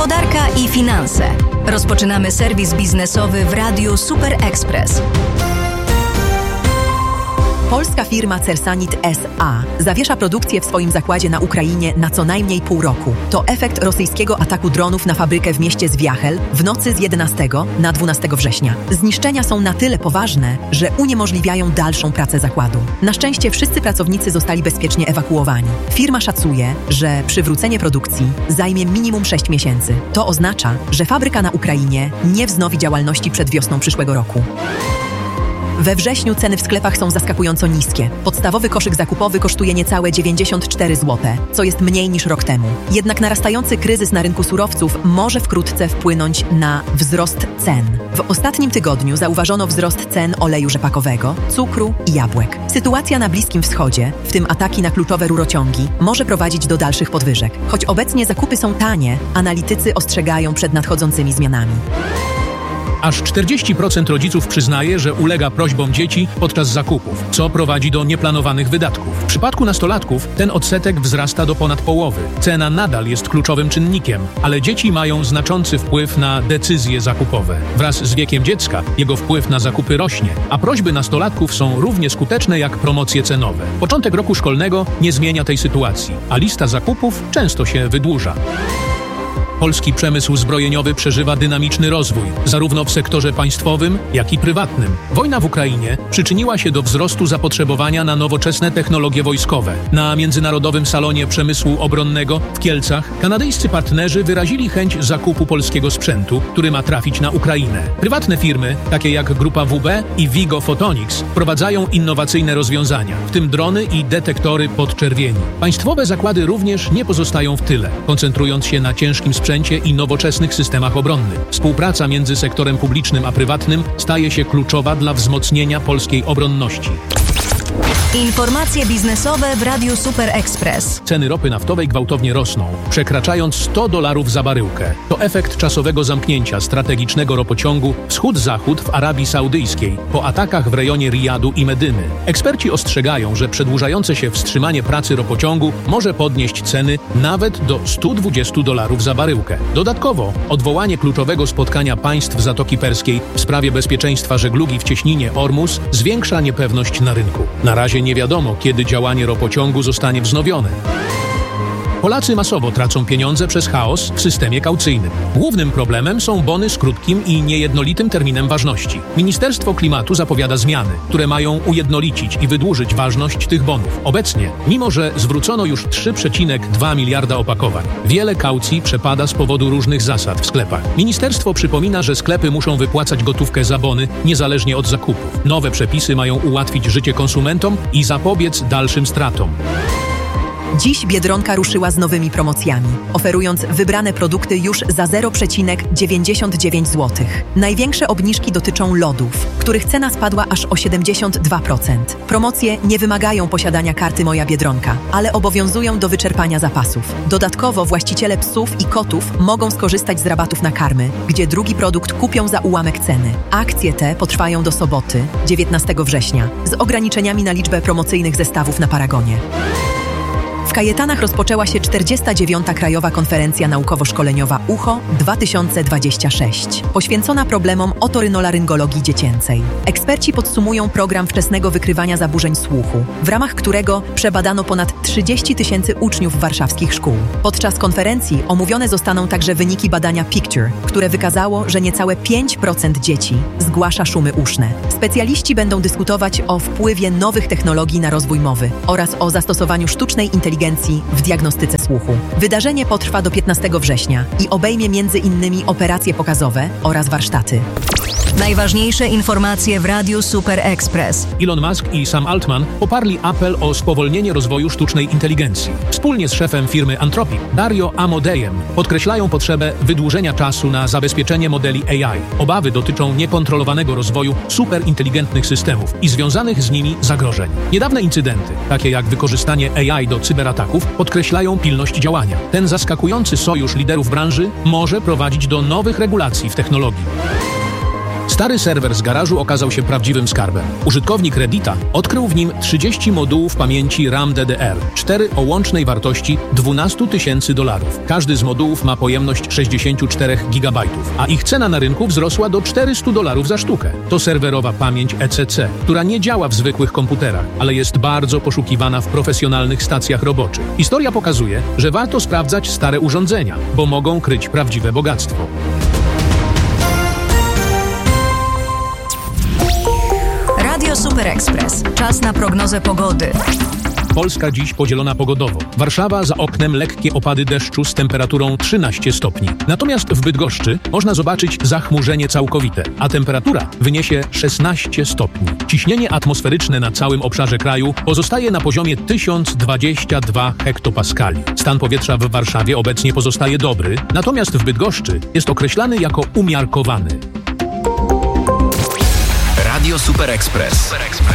Gospodarka i finanse. Rozpoczynamy serwis biznesowy w Radiu Super Express. Polska firma Cersanit S.A. zawiesza produkcję w swoim zakładzie na Ukrainie na co najmniej pół roku. To efekt rosyjskiego ataku dronów na fabrykę w mieście Zwiachel w nocy z 11 na 12 września. Zniszczenia są na tyle poważne, że uniemożliwiają dalszą pracę zakładu. Na szczęście wszyscy pracownicy zostali bezpiecznie ewakuowani. Firma szacuje, że przywrócenie produkcji zajmie minimum 6 miesięcy. To oznacza, że fabryka na Ukrainie nie wznowi działalności przed wiosną przyszłego roku. We wrześniu ceny w sklepach są zaskakująco niskie. Podstawowy koszyk zakupowy kosztuje niecałe 94 zł, co jest mniej niż rok temu. Jednak narastający kryzys na rynku surowców może wkrótce wpłynąć na wzrost cen. W ostatnim tygodniu zauważono wzrost cen oleju rzepakowego, cukru i jabłek. Sytuacja na Bliskim Wschodzie, w tym ataki na kluczowe rurociągi, może prowadzić do dalszych podwyżek. Choć obecnie zakupy są tanie, analitycy ostrzegają przed nadchodzącymi zmianami. Aż 40% rodziców przyznaje, że ulega prośbom dzieci podczas zakupów, co prowadzi do nieplanowanych wydatków. W przypadku nastolatków ten odsetek wzrasta do ponad połowy. Cena nadal jest kluczowym czynnikiem, ale dzieci mają znaczący wpływ na decyzje zakupowe. Wraz z wiekiem dziecka jego wpływ na zakupy rośnie, a prośby nastolatków są równie skuteczne jak promocje cenowe. Początek roku szkolnego nie zmienia tej sytuacji, a lista zakupów często się wydłuża. Polski przemysł zbrojeniowy przeżywa dynamiczny rozwój, zarówno w sektorze państwowym, jak i prywatnym. Wojna w Ukrainie przyczyniła się do wzrostu zapotrzebowania na nowoczesne technologie wojskowe. Na Międzynarodowym Salonie Przemysłu Obronnego w Kielcach kanadyjscy partnerzy wyrazili chęć zakupu polskiego sprzętu, który ma trafić na Ukrainę. Prywatne firmy, takie jak Grupa WB i Vigo Photonics, wprowadzają innowacyjne rozwiązania, w tym drony i detektory podczerwieni. Państwowe zakłady również nie pozostają w tyle, koncentrując się na ciężkim sprzęcie i nowoczesnych systemach obronnych. Współpraca między sektorem publicznym a prywatnym staje się kluczowa dla wzmocnienia polskiej obronności. Informacje biznesowe w Radiu Super Express. Ceny ropy naftowej gwałtownie rosną, przekraczając $100 za baryłkę. To efekt czasowego zamknięcia strategicznego ropociągu wschód-zachód w Arabii Saudyjskiej po atakach w rejonie Rijadu i Medyny. Eksperci ostrzegają, że przedłużające się wstrzymanie pracy ropociągu może podnieść ceny nawet do $120 za baryłkę. Dodatkowo odwołanie kluczowego spotkania państw Zatoki Perskiej w sprawie bezpieczeństwa żeglugi w cieśninie Ormus zwiększa niepewność na rynku. Na razie nie wiadomo, kiedy działanie ropociągu zostanie wznowione. Polacy masowo tracą pieniądze przez chaos w systemie kaucyjnym. Głównym problemem są bony z krótkim i niejednolitym terminem ważności. Ministerstwo Klimatu zapowiada zmiany, które mają ujednolicić i wydłużyć ważność tych bonów. Obecnie, mimo że zwrócono już 3,2 miliarda opakowań, wiele kaucji przepada z powodu różnych zasad w sklepach. Ministerstwo przypomina, że sklepy muszą wypłacać gotówkę za bony niezależnie od zakupów. Nowe przepisy mają ułatwić życie konsumentom i zapobiec dalszym stratom. Dziś Biedronka ruszyła z nowymi promocjami, oferując wybrane produkty już za 0,99 zł. Największe obniżki dotyczą lodów, których cena spadła aż o 72%. Promocje nie wymagają posiadania karty Moja Biedronka, ale obowiązują do wyczerpania zapasów. Dodatkowo właściciele psów i kotów mogą skorzystać z rabatów na karmy, gdzie drugi produkt kupią za ułamek ceny. Akcje te potrwają do soboty, 19 września, z ograniczeniami na liczbę promocyjnych zestawów na Paragonie. W Kajetanach rozpoczęła się 49. Krajowa Konferencja Naukowo-Szkoleniowa UCHO 2026, poświęcona problemom otorynolaryngologii dziecięcej. Eksperci podsumują program wczesnego wykrywania zaburzeń słuchu, w ramach którego przebadano ponad 30 000 uczniów warszawskich szkół. Podczas konferencji omówione zostaną także wyniki badania Picture, które wykazało, że niecałe 5% dzieci zgłasza szumy uszne. Specjaliści będą dyskutować o wpływie nowych technologii na rozwój mowy oraz o zastosowaniu sztucznej inteligencji w diagnostyce słuchu. Wydarzenie potrwa do 15 września i obejmie m.in. operacje pokazowe oraz warsztaty. Najważniejsze informacje w Radiu Super Express. Elon Musk i Sam Altman poparli apel o spowolnienie rozwoju sztucznej inteligencji. Wspólnie z szefem firmy Anthropic, Dario Amodejem, podkreślają potrzebę wydłużenia czasu na zabezpieczenie modeli AI. Obawy dotyczą niekontrolowanego rozwoju superinteligentnych systemów i związanych z nimi zagrożeń. Niedawne incydenty, takie jak wykorzystanie AI do cyberataków, podkreślają pilność działania. Ten zaskakujący sojusz liderów branży może prowadzić do nowych regulacji w technologii. Stary serwer z garażu okazał się prawdziwym skarbem. Użytkownik Reddita odkrył w nim 30 modułów pamięci RAM DDR, 4 o łącznej wartości $12,000. Każdy z modułów ma pojemność 64 GB, a ich cena na rynku wzrosła do $400 za sztukę. To serwerowa pamięć ECC, która nie działa w zwykłych komputerach, ale jest bardzo poszukiwana w profesjonalnych stacjach roboczych. Historia pokazuje, że warto sprawdzać stare urządzenia, bo mogą kryć prawdziwe bogactwo. Radio Super Express. Czas na prognozę pogody. Polska dziś podzielona pogodowo. Warszawa, za oknem lekkie opady deszczu z temperaturą 13 stopni. Natomiast w Bydgoszczy można zobaczyć zachmurzenie całkowite, a temperatura wyniesie 16 stopni. Ciśnienie atmosferyczne na całym obszarze kraju pozostaje na poziomie 1022 hektopaskali. Stan powietrza w Warszawie obecnie pozostaje dobry, natomiast w Bydgoszczy jest określany jako umiarkowany. Radio Super Express.